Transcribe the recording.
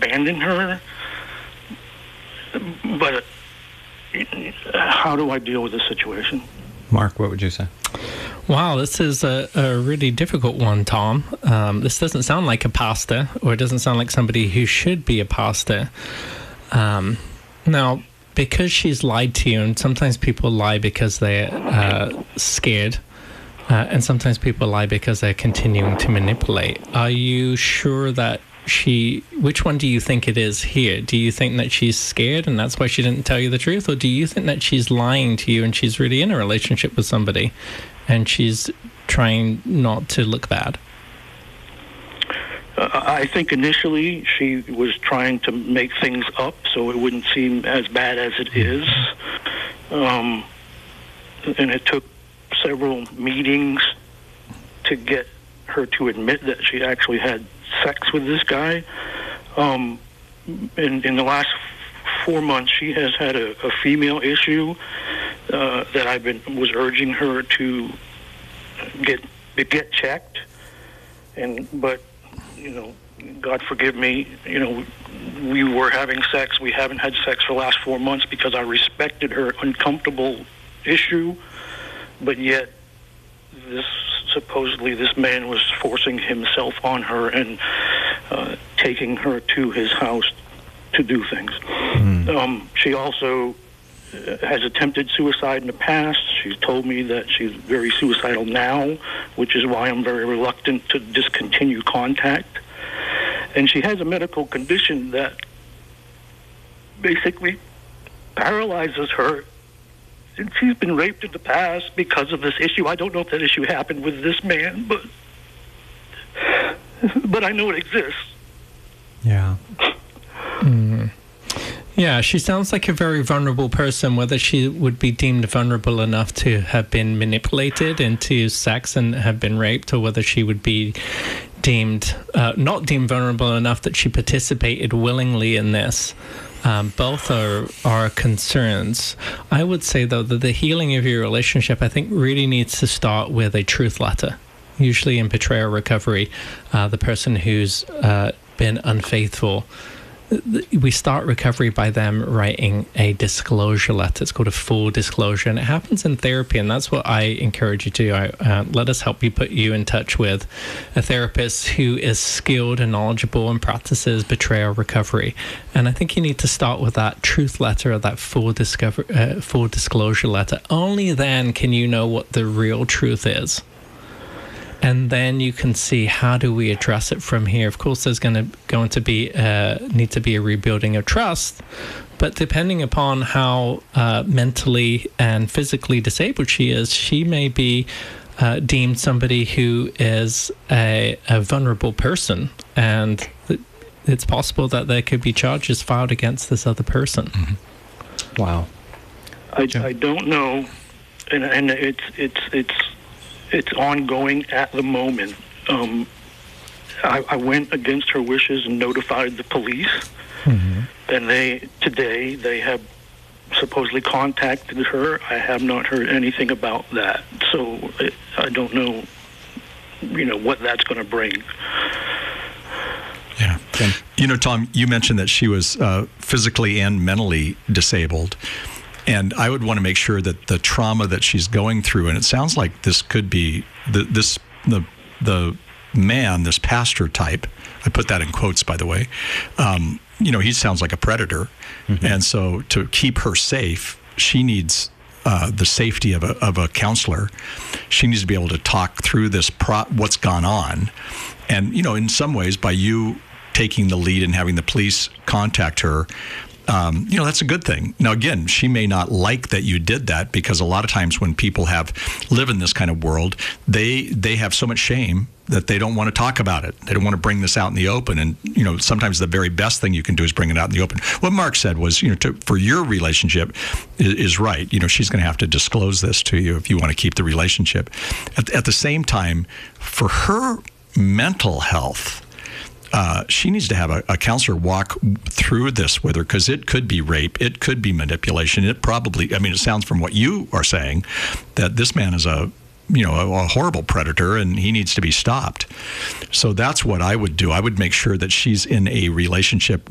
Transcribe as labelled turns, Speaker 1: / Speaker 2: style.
Speaker 1: abandon her. But how do I deal with this situation?
Speaker 2: Mark, what would you say?
Speaker 3: Wow, this is a really difficult one, Tom. This doesn't sound like a pastor, or it doesn't sound like somebody who should be a pastor. Now, because she's lied to you, and sometimes people lie because they're scared, and sometimes people lie because they're continuing to manipulate. Are you sure that which one do you think it is here? Do you think that she's scared and that's why she didn't tell you the truth? Or do you think that she's lying to you and she's really in a relationship with somebody and she's trying not to look bad?
Speaker 1: I think initially she was trying to make things up so it wouldn't seem as bad as it is. And it took several meetings to get her to admit that she actually had sex with this guy. In the last 4 months, she has had a female issue that I was urging her to get checked. But God forgive me, we were having sex. We haven't had sex for the last 4 months because I respected her uncomfortable issue, but yet supposedly this man was forcing himself on her and taking her to his house to do things. She also has attempted suicide in the past. She's told me that she's very suicidal now, which is why I'm very reluctant to discontinue contact. And she has a medical condition that basically paralyzes her. And she's been raped in the past because of this issue. I don't know if that issue happened with this man, but I know it exists.
Speaker 2: Yeah.
Speaker 3: Yeah, she sounds like a very vulnerable person. Whether she would be deemed vulnerable enough to have been manipulated into sex and have been raped, or whether she would be not deemed vulnerable enough that she participated willingly in this. Both are concerns. I would say, though, that the healing of your relationship, I think, really needs to start with a truth letter. Usually in betrayal recovery, the person who's been unfaithful, we start recovery by them writing a disclosure letter. It's called a full disclosure, and it happens in therapy, and that's what I encourage you to do. Let us help you put you in touch with a therapist who is skilled and knowledgeable and practices betrayal recovery. And I think you need to start with that truth letter or that full disclosure letter. Only then can you know what the real truth is. And then you can see, how do we address it from here? Of course, there's going to be need to be a rebuilding of trust, but depending upon how mentally and physically disabled she is, she may be deemed somebody who is a vulnerable person, and it's possible that there could be charges filed against this other person.
Speaker 2: Mm-hmm. Wow.
Speaker 1: I don't know, and it's ongoing at the moment. I went against her wishes and notified the police. Mm-hmm. And today they have supposedly contacted her. I have not heard anything about that. So I don't know, what that's going to bring.
Speaker 2: Yeah.
Speaker 4: Tom, you mentioned that she was physically and mentally disabled. And I would want to make sure that the trauma that she's going through, and it sounds like this could be the man, this pastor type. I put that in quotes, by the way. He sounds like a predator, mm-hmm. And so to keep her safe, she needs the safety of a counselor. She needs to be able to talk through this what's gone on, and in some ways, by you taking the lead and having the police contact her. That's a good thing. Now, again, she may not like that you did that, because a lot of times when people live in this kind of world, they have so much shame that they don't want to talk about it. They don't want to bring this out in the open. And, sometimes the very best thing you can do is bring it out in the open. What Mark said was, for your relationship is right. She's going to have to disclose this to you if you want to keep the relationship. At the same time, for her mental health, she needs to have a counselor walk through this with her, because it could be rape, it could be manipulation. It sounds from what you are saying that this man is a horrible predator and he needs to be stopped. So that's what I would do. I would make sure that she's in a relationship